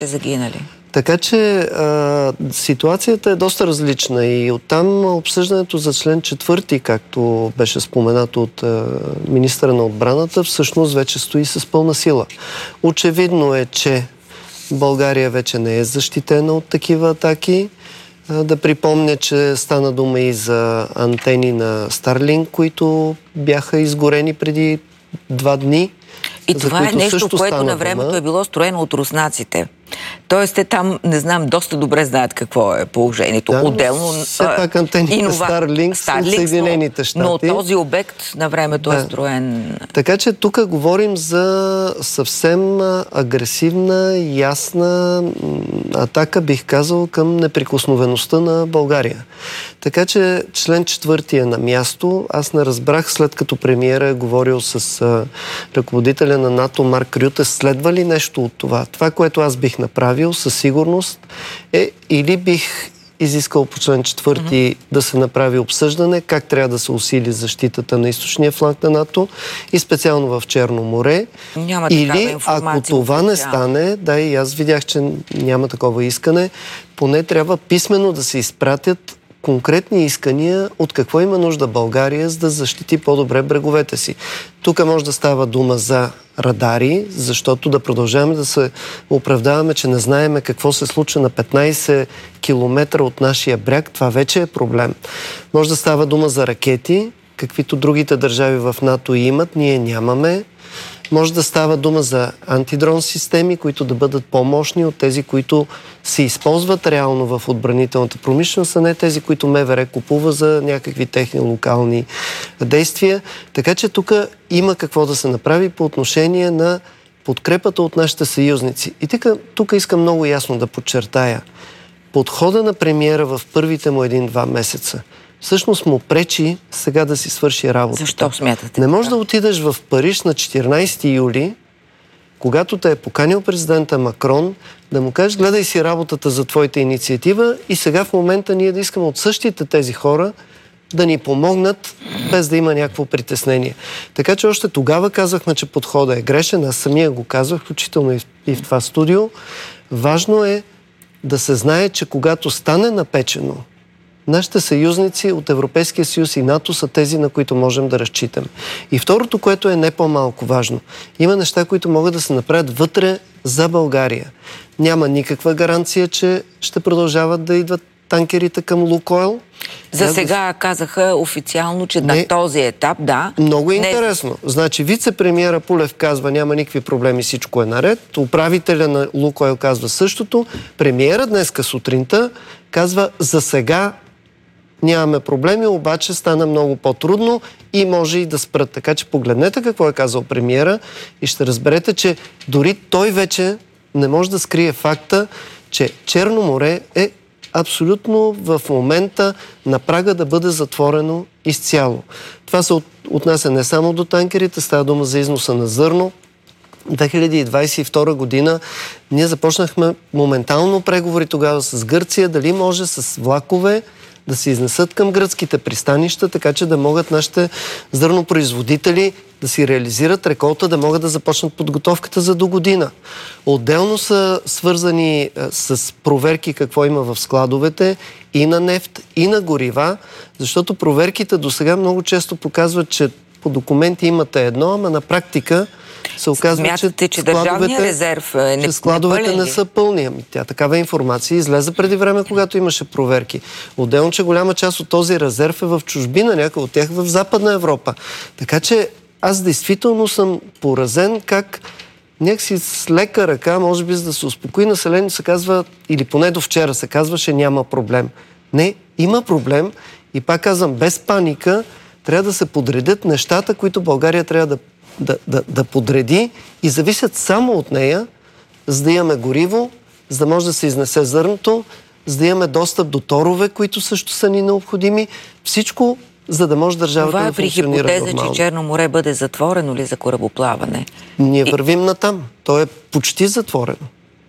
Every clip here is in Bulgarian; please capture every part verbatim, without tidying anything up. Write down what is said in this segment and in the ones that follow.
загинали. Така че а, ситуацията е доста различна и оттам обсъждането за член четвърти, както беше споменато от а, министъра на отбраната, всъщност вече стои с пълна сила. Очевидно е, че България вече не е защитена от такива атаки. А, да припомня, че стана дума и за антени на Starlink, които бяха изгорени преди два дни. И това е нещо, което на времето е било строено от руснаците. Тоест, те там, не знам, доста добре знаят какво е положението. Да, Отделно... Все пак антените инова... Starlink са от Съединените щати. Но този обект на времето да. е строен... Така че тук говорим за съвсем агресивна, ясна атака, бих казал, към неприкосновеността на България. Така че член четвърти е на място. Аз не разбрах, след като премиера е говорил с а, ръководителя на НАТО Марк Рюте, следва ли нещо от това? Това, което аз бих направил със сигурност е или бих изискал по член четвърти mm-hmm. да се направи обсъждане как трябва да се усили защитата на източния фланг на НАТО и специално в Черно море. Няма или ако това не стане, да, и аз видях, че няма такова искане, поне трябва писмено да се изпратят конкретни искания от какво има нужда България, за да защити по-добре бреговете си. Тук може да става дума за радари, защото да продължаваме да се оправдаваме, че не знаеме какво се случва на петнайсет километра от нашия бряг. Това вече е проблем. Може да става дума за ракети, каквито другите държави в НАТО имат, ние нямаме. Може да става дума за антидрон системи, които да бъдат по-мощни от тези, които се използват реално в отбранителната промишленост, а не тези, които МВР купува за някакви техни локални действия. Така че тук има какво да се направи по отношение на подкрепата от нашите съюзници. И тук искам много ясно да подчертая. Подхода на премиера в първите му един-два месеца всъщност му пречи сега да си свърши работата. Защо смятате? Не можеш да отидеш в Париж на четиринайсети юли, когато те е поканил президента Макрон, да му кажеш, гледай си работата за твоята инициатива и сега в момента ние да искаме от същите тези хора да ни помогнат, без да има някакво притеснение. Така че още тогава казахме, че подходът е грешен. Аз самия го казвах, включително и в, и в това студио. Важно е да се знае, че когато стане напечено, нашите съюзници от Европейския съюз и НАТО са тези, на които можем да разчитаме. И второто, което е не по-малко важно. Има неща, които могат да се направят вътре за България. Няма никаква гаранция, че ще продължават да идват танкерите към Лукойл. За Няма сега да... казаха официално, че не... на този етап, да. Много интересно. Не... Значи вице-премиера Пулев казва, няма никакви проблеми, всичко е наред. Управителя на Лукойл казва същото. Премиера днеска сутринта казва, за сега нямаме проблеми, обаче стана много по-трудно и може и да спрат. Така че погледнете какво е казал премиера и ще разберете, че дори той вече не може да скрие факта, че Черно море е абсолютно в момента на прага да бъде затворено изцяло. Това се отнася не само до танкерите, става дума за износа на зърно. две хиляди двайсет и втора година ние започнахме моментално преговори тогава с Гърция, дали може с влакове да се изнесат към гръцките пристанища, така че да могат нашите зърнопроизводители да си реализират реколта, да могат да започнат подготовката за до година. Отделно са свързани с проверки какво има в складовете и на нефт, и на горива, защото проверките до сега много често показват, че по документи имате едно, ама на практика се оказва, Смятате, че, че държавният резерв е не, че складовете не са пълни. Ами тя такава информация излезе преди време, когато имаше проверки. Отделно, че голяма част от този резерв е в чужбина, някои от тях в Западна Европа. Така че аз действително съм поразен как някакси с лека ръка, може би за да се успокои населението, се казва, или поне до вчера се казваше, няма проблем. Не, има проблем и пак казвам, без паника трябва да се подредят нещата, които България трябва да Да, да, да подреди и зависят само от нея, за да имаме гориво, за да може да се изнесе зърното, за да имаме достъп до торове, които също са ни необходими. Всичко, за да може държавата да функционира нормално. Това е при хипотеза, че Черно море бъде затворено ли за корабоплаване? Ние и... вървим натам. То е почти затворено.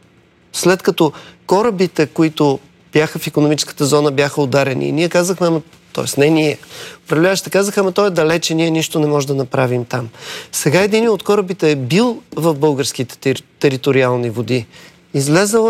След като корабите, които бяха в икономическата зона, бяха ударени и ние казахме, т.е. не ние. Управляващите казаха, ама той е далече, ние нищо не може да направим там. Сега един от корабите е бил в българските териториални води. Излезала